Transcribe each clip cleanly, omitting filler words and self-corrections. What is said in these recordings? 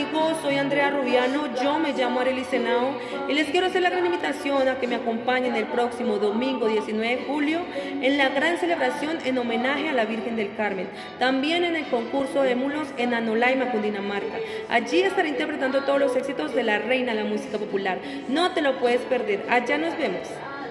amigos? Soy Andrea Rubiano, yo me llamo Arely Senao y les quiero hacer la gran invitación a que me acompañen el próximo domingo 19 de julio en la gran celebración en homenaje a la Virgen del Carmen, también en el concurso de émulos en Anolaima, Cundinamarca. Allí estaré interpretando todos los éxitos de la reina de la música popular. No te lo puedes perder, allá nos vemos.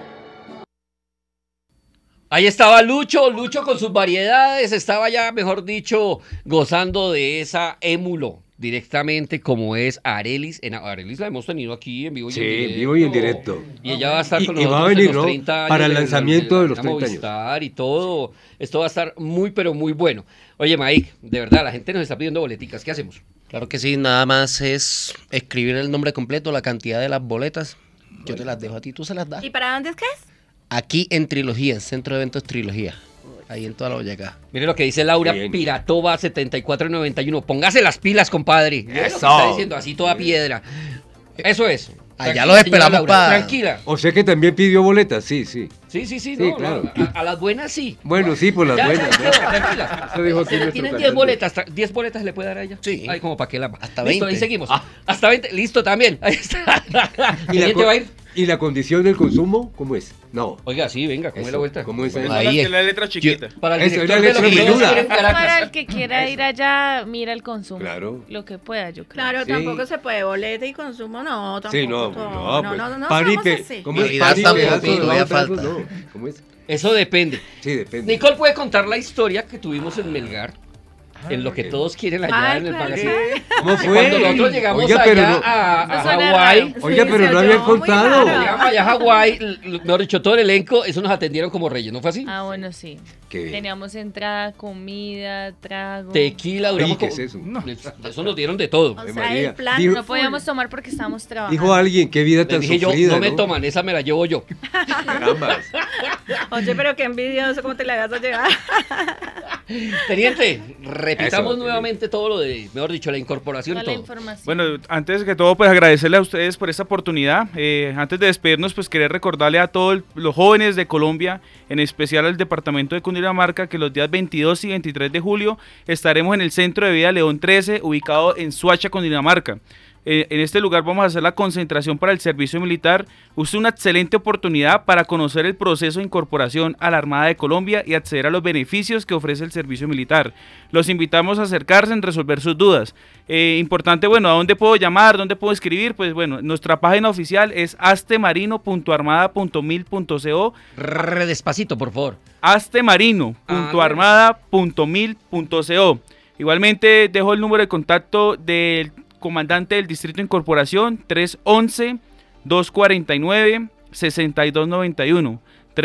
Ahí estaba Lucho con sus variedades, estaba ya, mejor dicho, gozando de esa émulo directamente como es Arelis. Arelis la hemos tenido aquí en vivo y en directo. Sí, en vivo y en directo. Y ella va a estar con y nosotros va a venir, en los 30 años para el lanzamiento de los 30 años. Movistar y todo. Esto va a estar muy, pero muy bueno. Oye, Mike, de verdad, la gente nos está pidiendo boleticas. ¿Qué hacemos? Claro que sí, nada más es escribir el nombre completo, la cantidad de las boletas. Yo te las dejo a ti, tú se las das. ¿Y para dónde es que es? Aquí en Trilogía, Centro de Eventos Trilogía. Ahí en toda la Boyacá. Mire lo que dice Laura Piratova 7491. Póngase las pilas, compadre. Eso. Lo que está diciendo, así toda piedra. Eso es. Allá los esperamos para... Tranquila. O sea que también pidió boletas, sí. Sí, Sí, claro. A las buenas sí. Bueno, sí, por las Ya, buenas. tranquila. Eso dijo aquí nuestro Tienen cantante. 10 boletas. 10 boletas le puede dar a ella. Sí. Ay, como para que la... Hasta Listo, 20. ahí seguimos. Hasta 20. Listo, también. Ahí está. ¿Y la, ¿Quién te va a ir? ¿Y la condición del consumo cómo es? No. Oiga, sí, venga, ¿cómo es la vuelta? ¿Cómo es? Ahí Es la letra chiquita. Para el Eso, director es la de los letra videos peluda. en Caracas. Para el que quiera ir allá, mira el consumo. Claro. Lo que pueda, yo creo. Claro, Sí. tampoco se puede boleta y consumo, no, tampoco. Sí, no, no pan y somos así. ¿cómo es? Navidad Pan y tampoco, pedazos, todavía no, falta. pedazos, no. ¿Cómo es? Eso depende. Sí, depende. Nicole puede contar la historia que tuvimos en Melgar, en lo que todos quieren allá Ay, en el claro. magazine. ¿Cómo Que fue? Cuando nosotros llegamos Oiga, pero allá no- a Eso suena Hawái, raro. Oiga, Sí, pero se no oyó habían muy contado. raro. llegamos allá a Hawái, mejor dicho, todo el elenco, eso nos atendieron como reyes, ¿no fue así? Ah, bueno, sí. Qué bien. Teníamos entrada, comida, trago. Tequila, duramos ¿qué es como- eso? De eso nos dieron de todo. O sea, María. el plan Dijo- No podíamos tomar porque estábamos trabajando. Dijo alguien, qué vida Les tan dije yo, sufrida, no me toman, esa me la llevo yo. Carambas. Oye, pero qué envidioso, ¿cómo te la vas a llevar? Teniente, repitamos Eso, nuevamente todo lo de, mejor dicho, la incorporación y Toda la todo. información. Bueno, antes que todo, pues agradecerle a ustedes por esta oportunidad. Antes de despedirnos, pues quería recordarle a todos los jóvenes de Colombia, en especial al departamento de Cundinamarca, que los días 22 y 23 de julio estaremos en el Centro de Vida León 13, ubicado en Suacha, Cundinamarca. En este lugar vamos a hacer la concentración para el servicio militar. Es una excelente oportunidad para conocer el proceso de incorporación a la Armada de Colombia y acceder a los beneficios que ofrece el servicio militar. Los invitamos a acercarse en resolver sus dudas. Importante, bueno, ¿a dónde puedo llamar? ¿Dónde puedo escribir? Pues bueno, nuestra página oficial es astemarino.armada.mil.co. Despacito, por favor. astemarino.armada.mil.co. Igualmente dejo el número de contacto del comandante del Distrito de Incorporación, 311-249-6291.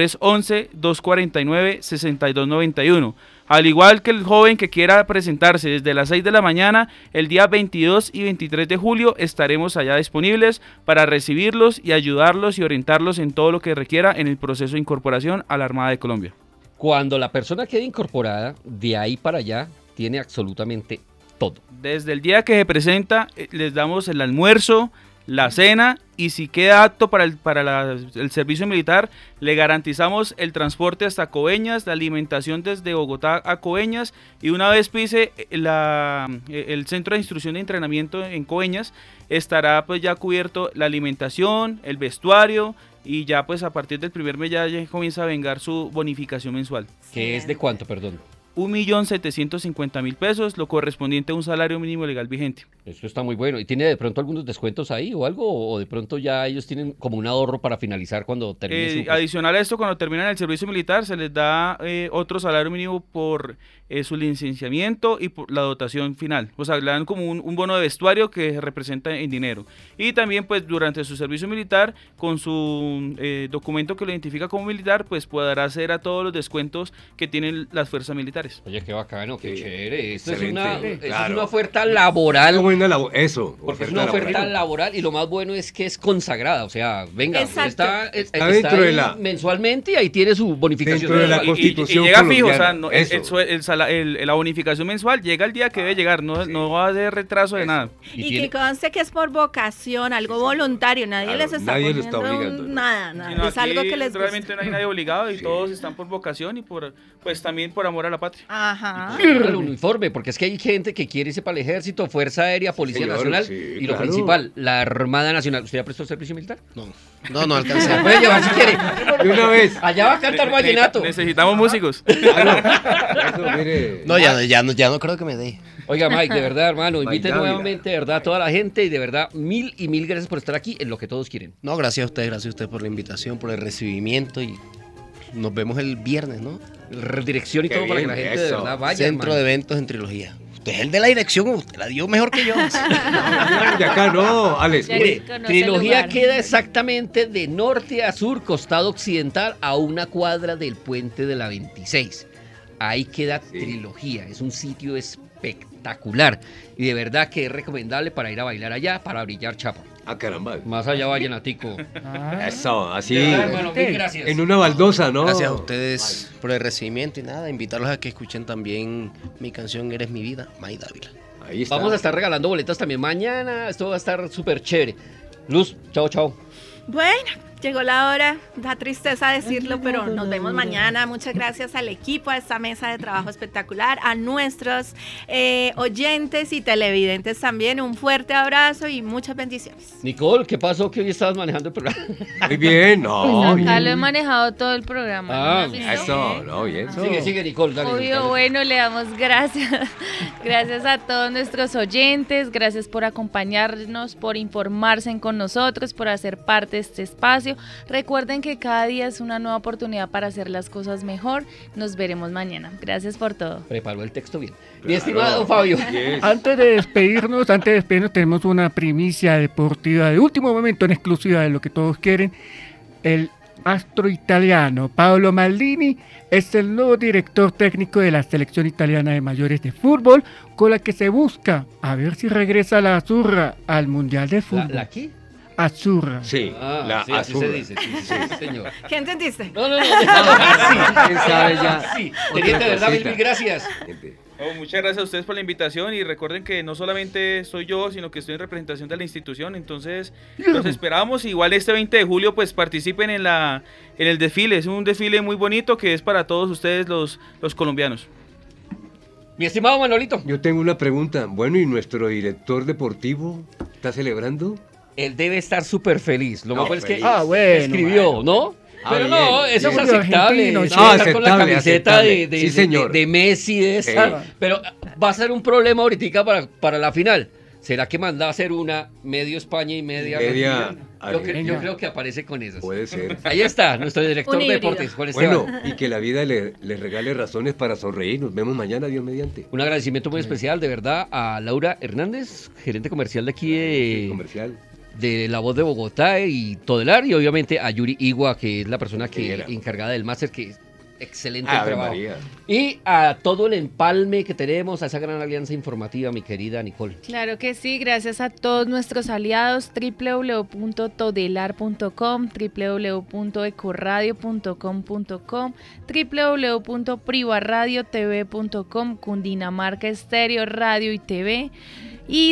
311-249-6291. Al igual que el joven que quiera presentarse desde las 6 de la mañana, el día 22 y 23 de julio estaremos allá disponibles para recibirlos y ayudarlos y orientarlos en todo lo que requiera en el proceso de incorporación a la Armada de Colombia. Cuando la persona quede incorporada, de ahí para allá, tiene absolutamente todo. Desde el día que se presenta, les damos el almuerzo, la cena, y si queda apto para el servicio militar, le garantizamos el transporte hasta Coveñas, la alimentación desde Bogotá a Coveñas, y una vez pise el centro de instrucción de entrenamiento en Coveñas, estará pues ya cubierto la alimentación, el vestuario, y ya pues a partir del primer mes ya comienza a vengar su bonificación mensual. ¿Que es de cuánto, perdón? 1.750.000 pesos, lo correspondiente a un salario mínimo legal vigente. Eso está muy bueno. ¿Y tiene de pronto algunos descuentos ahí o algo? ¿O de pronto ya ellos tienen como un ahorro para finalizar cuando termine su... Adicional a esto, cuando terminan el servicio militar, se les da otro salario mínimo por su licenciamiento y por la dotación final. O sea, le dan como un bono de vestuario que se representa en dinero. Y también, pues, durante su servicio militar, con su documento que lo identifica como militar, pues podrá hacer a todos los descuentos que tienen las fuerzas militares. Oye, qué bacano, qué chévere. Esto es Excelente. es Claro. una oferta laboral. Eso. Porque es una oferta laboral y lo más bueno es que es consagrada, o sea, venga, Exacto. está dentro de ahí la- mensualmente y ahí tiene su bonificación. Dentro de la Y Constitución llega fijo, o sea, colombiana. la bonificación mensual llega el día que debe llegar, no va a haber retraso de nada. Y Y tiene- que conste que es por vocación, algo voluntario, nadie Claro, les está nadie lo poniendo está obligando, ¿no? nada, Sino es algo aquí que les realmente gusta. no hay nadie obligado y Sí. todos están por vocación y pues también por amor a la patria. Ajá. El uniforme, porque es que hay gente que quiere irse para el ejército, Fuerza Aérea, Policía Señor, Nacional sí, y lo claro. principal, la Armada Nacional. ¿Usted ya prestó el servicio militar? No alcancé. Se puede llevar si quiere. De una vez. Allá va a cantar vallenato. Necesitamos músicos. Claro. Eso, mire. No, ya no creo que me dé. Oiga, Mike, de verdad, hermano, invite Dávila. nuevamente, de verdad, a toda la gente y de verdad, mil gracias por estar aquí en lo que todos quieren. No, gracias a usted por la invitación, por el recibimiento y nos vemos el viernes, ¿no? Dirección y Qué todo para que bien, la gente de eso. verdad vaya. Centro de hermano. Eventos en Trilogía. Usted es el de la dirección, usted la dio mejor que yo. De acá no, Alex. Ya Mire, conoce el Trilogía lugar. queda exactamente de norte a sur, costado occidental, a una cuadra del puente de la 26. Ahí queda Sí. Trilogía, es un sitio espectacular y de verdad que es recomendable para ir a bailar allá, para brillar chapa. Ah, caramba. Más allá vallenatico. Eso, así. De verdad, hermano, mil gracias. En una baldosa, ¿no? Gracias a ustedes por el recibimiento y nada, invitarlos a que escuchen también mi canción Eres mi vida, May Dávila. Ahí está. Vamos a estar regalando boletas también mañana, esto va a estar súper chévere. Luz, chao, chao. Bueno, llegó la hora, da tristeza decirlo, pero nos vemos mañana. Muchas gracias al equipo, a esta mesa de trabajo espectacular, a nuestros oyentes y televidentes también. Un fuerte abrazo y muchas bendiciones. Nicole, ¿qué pasó que hoy estabas manejando el programa? Muy bien, no. Pues acá bien. lo he manejado todo el programa. ¿no Ah, has visto? Eso, no, bien. Sigue, Nicole, dale. Obvio, dale. bueno, le damos gracias. Gracias a todos nuestros oyentes, gracias por acompañarnos, por informarse con nosotros, por hacer parte de este espacio. Recuerden que cada día es una nueva oportunidad para hacer las cosas mejor. Nos veremos mañana. Gracias por todo. Preparó el texto bien. Mi Claro. estimado Fabio. Yes. Antes de despedirnos, tenemos una primicia deportiva de último momento en exclusiva de lo que todos quieren. El astro italiano Paolo Maldini es el nuevo director técnico de la selección italiana de mayores de fútbol, con la que se busca a ver si regresa la Azzurra al Mundial de Fútbol. ¿La qué? Azzurra. Sí, la sí, así se azul. dice, sí, señor. ¿Qué entendiste? No, déjalo así. ¿Quién sabe ya? Sí, Otra teniente, de verdad, cosita. mil gracias. Oh, muchas gracias a ustedes por la invitación y recuerden que no solamente soy yo, sino que estoy en representación de la institución, entonces los esperamos. Igual este 20 de julio pues participen en el desfile, es un desfile muy bonito que es para todos ustedes los colombianos. Mi estimado Manolito. Yo tengo una pregunta. Bueno, ¿y nuestro director deportivo está celebrando? Él debe estar súper feliz. Lo No, mejor es que feliz. Bueno, escribió, ¿no? Ah, Pero bien, no, eso bien. es aceptable. Argentino, No, sí. estar con la Aceptable, camiseta aceptable. de, Sí, señor. de Messi, de esa. Sí. Pero va a ser un problema ahorita para la final. ¿Será que manda a hacer una medio España y media Media Argentina? Yo Argentina. creo que aparece con esas. Puede ser. Ahí está, nuestro director Un de híbrido. deportes, Juan Esteban. Bueno, y que la vida le regale razones para sonreír. Nos vemos mañana, Dios mediante. Un agradecimiento muy especial, de verdad, a Laura Hernández, gerente comercial de aquí Comercial. de La Voz de Bogotá y Todelar, y obviamente a Yuri Igua, que es la persona que Era. encargada del máster, que es excelente Ave trabajo. María. Y a todo el empalme que tenemos, a esa gran alianza informativa, mi querida Nicole. Claro que sí, gracias a todos nuestros aliados, www.todelar.com, www.ecoradio.com.com, www.privaradiotv.com, Cundinamarca Estéreo Radio y TV, y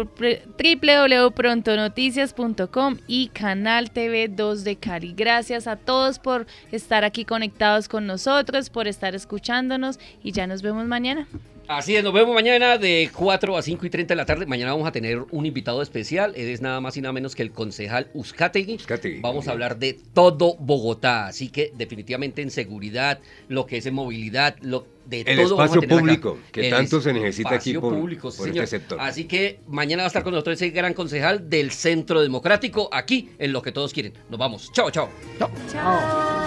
www.prontonoticias.com y Canal TV 2 de Cali. Gracias a todos por estar aquí conectados con nosotros, por estar escuchándonos y ya nos vemos mañana. Así es, nos vemos mañana de 4 a 5 y 30 de la tarde. Mañana vamos a tener un invitado especial. Él es nada más y nada menos que el concejal Uzcategui. Uzcategui, Vamos a muy bien. hablar de todo Bogotá. Así que definitivamente en seguridad, lo que es en movilidad, de El todo vamos a espacio tener acá. público, que El tanto se necesita aquí espacio por público, sí, este señor. sector. Así que mañana va a estar con nosotros ese gran concejal del Centro Democrático, aquí en Lo que Todos Quieren. Nos vamos. Chao, chao. Chao.